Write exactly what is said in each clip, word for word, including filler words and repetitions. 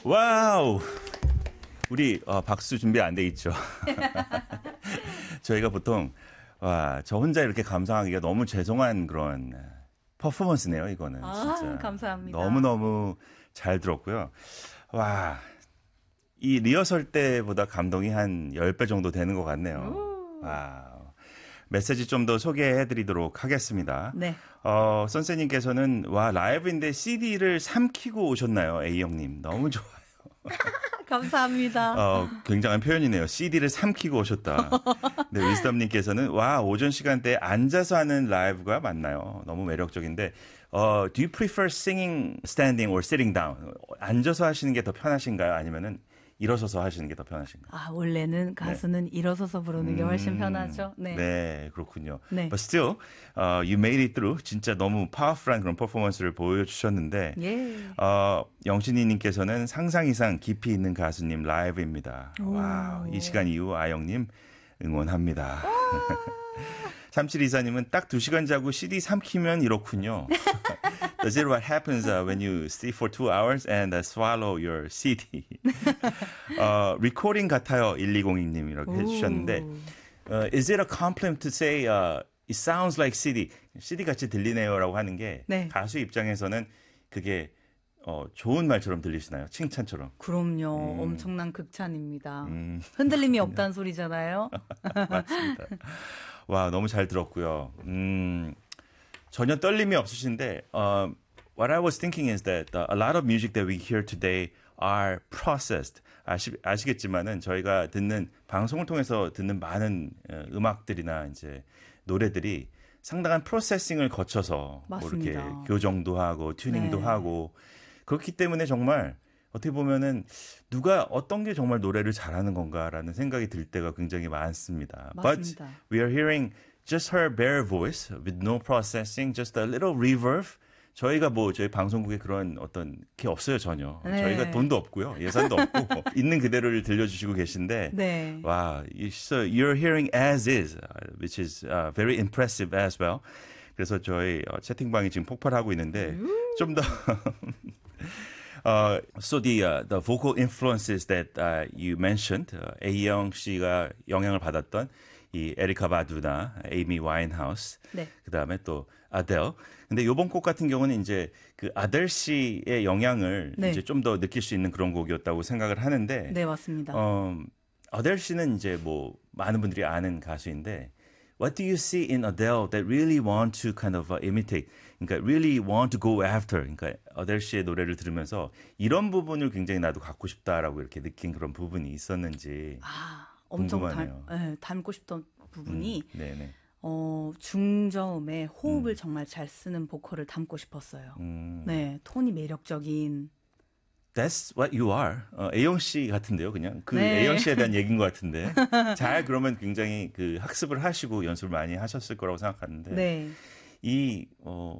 와우! 우리 어, 박수 준비 안 돼 있죠. 저희가 보통 와, 저 혼자 이렇게 감상하기가 너무 죄송한 그런 퍼포먼스네요, 이거는. 아, 진짜. 감사합니다. 너무너무 잘 들었고요. 와, 이 리허설 때보다 감동이 한 십 배 정도 되는 것 같네요. 와, 메시지 좀 더 소개해드리도록 하겠습니다. 네. 어, 선생님께서는 와, 라이브인데 씨디를 삼키고 오셨나요, A형님? 너무 좋아요. 감사합니다. 어, 굉장한 표현이네요. 씨디를 삼키고 오셨다. 네, 위스덤님께서는 와, 오전 시간대에 앉아서 하는 라이브가 맞나요? 너무 매력적인데 어, do you prefer singing standing or sitting down? 앉아서 하시는 게 더 편하신가요? 아니면은 일어서서 하시는 게 더 편하신가요? 아, 원래는 가수는 네. 일어서서 부르는 게 훨씬 음, 편하죠. 네. 네, 그렇군요. 네. But still, uh, you made it through. 진짜 너무 파워풀한 그런 퍼포먼스를 보여주셨는데, 예. 어, 영신이님께서는 상상 이상 깊이 있는 가수님 라이브입니다. 와우, 이 시간 이후 아영님 응원합니다. 삼칠이사님은 딱 두 시간 자고 씨디 삼키면 이렇군요. That's it what happens uh, when you sleep for two hours and uh, swallow your 씨디. 어, 리코딩 같아요. 일이공이 님 이렇게 해주셨는데 uh, Is it a compliment to say uh, it sounds like 씨디? 씨디 같이 들리네요라고 하는 게 네. 가수 입장에서는 그게 어, 좋은 말처럼 들리시나요? 칭찬처럼. 그럼요. 음. 엄청난 극찬입니다. 음. 흔들림이 없다는 소리잖아요. 맞습니다. 와, 너무 잘 들었고요. 음, 전혀 떨림이 없으신데, uh, what I was thinking is that a lot of music that we hear today are processed. 아시, 아시겠지만은 저희가 듣는, 방송을 통해서 듣는 많은 음악들이나 이제 노래들이 상당한 프로세싱을 거쳐서 뭐 이렇게 교정도 하고 튜닝도 네. 하고 그렇기 때문에 정말 어떻게 보면은 누가 어떤 게 정말 노래를 잘하는 건가라는 생각이 들 때가 굉장히 많습니다. 맞습니다. But we are hearing just her bare voice with no processing, just a little reverb. 저희가 뭐 저희 방송국에 그런 어떤 게 없어요 전혀. 네. 저희가 돈도 없고요, 예산도 없고 있는 그대로를 들려주시고 계신데, 네. 와, so you're hearing as is, which is uh, very impressive as well. 그래서 저희 어, 채팅방이 지금 폭발하고 있는데 좀 더. Uh, so the uh, the vocal influences that uh, you mentioned, uh, A형 씨가 영향을 받았던 이 에리카 바두나 에이미 와인하우스, 네. 그 다음에 또 아델. 근데 이번 곡 같은 경우는 이제 그 아델 씨의 영향을 네. 이제 좀 더 느낄 수 있는 그런 곡이었다고 생각을 하는데, 네 맞습니다. 어, 아델 씨는 이제 뭐 많은 분들이 아는 가수인데. What do you see in Adele that really want to kind of uh, imitate? 그러니까 really want to go after. 그러니까 아델 씨의 노래를 들으면서 이런 부분을 굉장히 나도 갖고 싶다라고 이렇게 느낀 그런 부분이 있었는지 아, 엄청 궁금하네요. 닮, 네, 닮고 싶던 부분이 음, 네네. 어, 중저음에 호흡을 음. 정말 잘 쓰는 보컬을 담고 싶었어요. 음. 네, 톤이 매력적인. That's what you are. 어, A형 씨 같은데요, 그냥. 그 네. A형 씨에 대한 얘기인 것 같은데. 잘 그러면 굉장히 그 학습을 하시고 연습을 많이 하셨을 거라고 생각하는데. 네. 이, 어,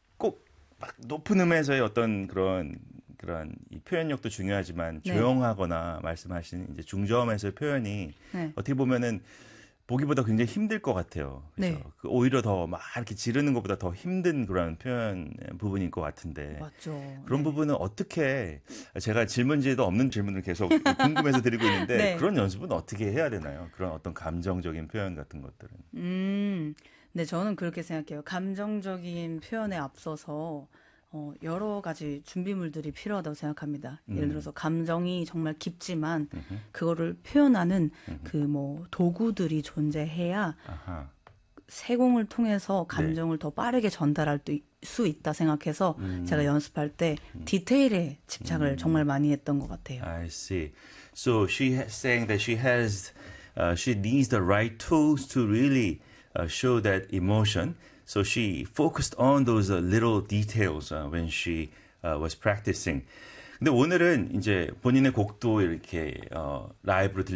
꼭 막 높은 음에서의 어떤 그런, 그런 이 표현력도 중요하지만 네. 조용하거나 말씀하신 이제 중저음에서의 표현이 네. 어떻게 보면은 보기보다 굉장히 힘들 것 같아요. 그래서 네. 그 오히려 더 막 이렇게 지르는 것보다 더 힘든 그런 표현 부분일 것 같은데. 맞죠. 그런 네. 부분은 어떻게, 제가 질문지에도 없는 질문을 계속 궁금해서 드리고 있는데 네. 그런 연습은 어떻게 해야 되나요? 그런 어떤 감정적인 표현 같은 것들은. 음, 네, 저는 그렇게 생각해요. 감정적인 표현에 앞서서 어, 여러 가지 준비물들이 필요하다고 생각합니다. 음. 예를 들어서 감정이 정말 깊지만 음흠. 그거를 표현하는 그 뭐 도구들이 존재해야 아하. 세공을 통해서 감정을 네. 더 빠르게 전달할 수 있다 생각해서 음. 제가 연습할 때 디테일에 집착을 음. 정말 많이 했던 것 같아요. I see. So she is saying that she has, uh, she needs the right tools to really uh, show that emotion. So she focused on those uh, little details uh, when she uh, was practicing. 근데 오늘은 이제 본인의 곡도 이렇게 어, 라이브로 들려